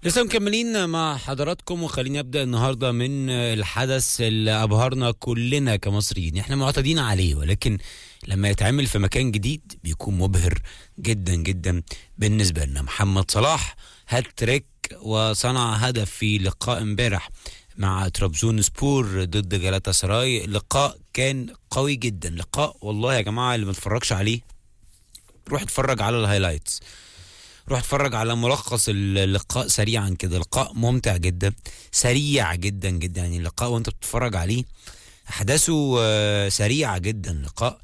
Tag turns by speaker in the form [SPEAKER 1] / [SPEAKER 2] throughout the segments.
[SPEAKER 1] لسه مكملين مع حضراتكم، وخليني ابدا النهارده من الحدث اللي ابهرنا كلنا كمصريين. احنا معتادين عليه، ولكن لما يتعمل في مكان جديد بيكون مبهر جدا جدا بالنسبه لنا. محمد صلاح هاتريك وصنع هدف في لقاء امبارح مع ترابزون سبور ضد جلاتا سراي. لقاء كان قوي جدا، لقاء والله يا جماعه اللي ما اتفرجش عليه روح اتفرج على الهايلايتس، روح اتفرج على ملخص اللقاء سريعا كده. لقاء ممتع جدا، سريع جدا جدا، يعني اللقاء وانت بتتفرج عليه احداثه سريعة جدا. لقاء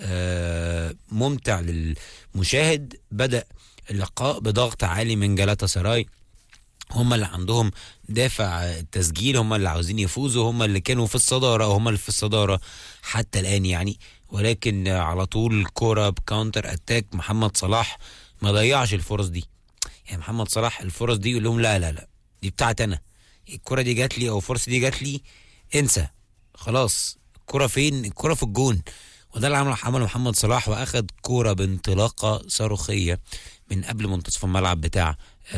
[SPEAKER 1] ممتع للمشاهد. بدأ اللقاء بضغط عالي من جلاتا سراي، هم اللي عندهم دافع التسجيل، هم اللي عاوزين يفوزوا، هم اللي كانوا في الصدارة او هم اللي في الصدارة حتى الآن يعني. ولكن على طول كورة بكاونتر اتاك محمد صلاح ما ضيعش الفرص دي. يعني محمد صلاح الفرص دي يقول لهم لا لا لا دي بتاعت انا، الكرة دي جات لي او الفرصة دي جات لي، انسى خلاص. الكرة فين؟ الكرة في الجون. وده اللي عمله محمد صلاح، واخد كرة بانطلاقة صاروخية من قبل منتصف الملعب بتاع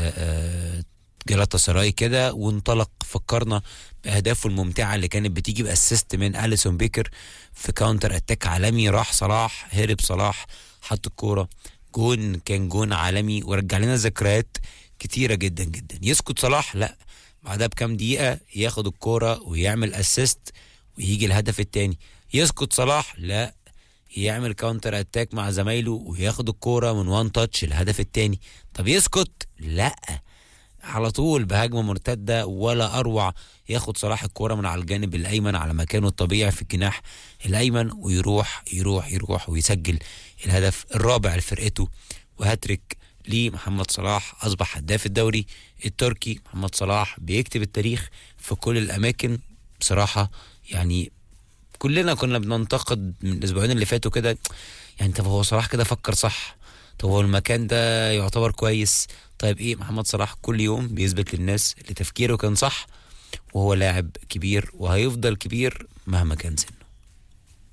[SPEAKER 1] جلاتا سراي كده، وانطلق. فكرنا باهدافه الممتعة اللي كانت بتيجي باسيست من اليسون بيكر في كاونتر اتاك عالمي. راح صلاح، هرب صلاح، حط الكورة جون، كان جون عالمي ورجع لنا ذكريات كتيرة جدا جدا. يسكت صلاح؟ لا، بعدها بكام دقيقة ياخد الكورة ويعمل اسيست ويجي الهدف التاني. يسكت صلاح؟ لا، يعمل كاونتر اتاك مع زمايله وياخد الكورة من وان تاتش الهدف التاني. طب يسكت؟ لا، على طول بهجمة مرتدة ولا أروع، ياخد صلاح الكورة من على الجانب الأيمن على مكانه الطبيعي في الجناح الأيمن، ويروح يروح يروح ويسجل الهدف الرابع لفرقته. وهاتريك لمحمد صلاح، أصبح هداف الدوري التركي. محمد صلاح بيكتب التاريخ في كل الأماكن بصراحة. يعني كلنا كنا بننتقد من الأسبوعين اللي فاتوا كده، يعني طب هو صلاح كده فكر صح؟ طب هو المكان ده يعتبر كويس؟ طيب ايه؟ محمد صلاح كل يوم بيثبت للناس اللي تفكيره كان صح، وهو لاعب كبير وهيفضل كبير مهما كان سنه.